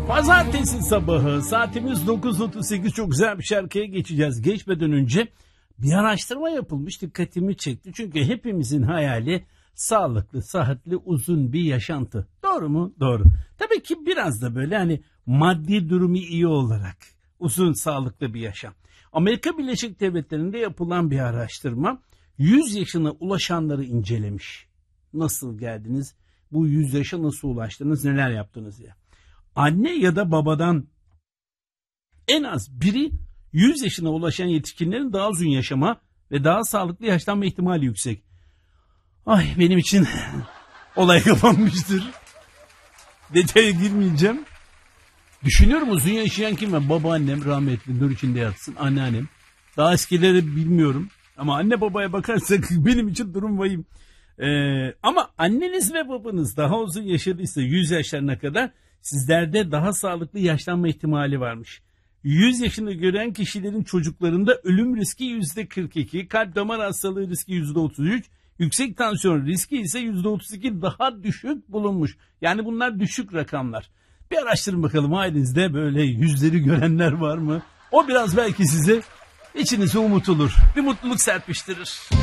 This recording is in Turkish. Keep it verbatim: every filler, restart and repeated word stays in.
Pazartesi sabahı saatimiz dokuz otuz sekiz, çok güzel bir şarkıya geçeceğiz. Geçmeden önce bir araştırma yapılmış, dikkatimi çekti. Çünkü hepimizin hayali sağlıklı, sıhhatli, uzun bir yaşantı. Doğru mu? Doğru. Tabii ki biraz da böyle hani maddi durumu iyi olarak uzun, sağlıklı bir yaşam. Amerika Birleşik Devletleri'nde yapılan bir araştırma yüz yaşına ulaşanları incelemiş. Nasıl geldiniz? Bu yüz yaşa nasıl ulaştınız? Neler yaptınız diye. Anne ya da babadan en az biri yüz yaşına ulaşan yetişkinlerin daha uzun yaşama ve daha sağlıklı yaşlanma ihtimali yüksek. Ay, benim için olay kapanmıştır. Detaya girmeyeceğim. Düşünüyorum, uzun yaşayan kim var? Babaannem rahmetli, nur içinde yatsın. Anneannem. Daha eskileri bilmiyorum. Ama anne babaya bakarsak benim için durum vahim. Ee, ama anneniz ve babanız daha uzun yaşadıysa yüz yaşlarına kadar, sizlerde daha sağlıklı yaşlanma ihtimali varmış. yüz yaşını gören kişilerin çocuklarında ölüm riski yüzde kırk iki, kalp damar hastalığı riski yüzde otuz üç, yüksek tansiyon riski ise yüzde otuz iki daha düşük bulunmuş. Yani bunlar düşük rakamlar. Bir araştırın bakalım, ailenizde böyle yüzleri görenler var mı? O biraz belki size içinize umut olur. Bir mutluluk serpiştirir.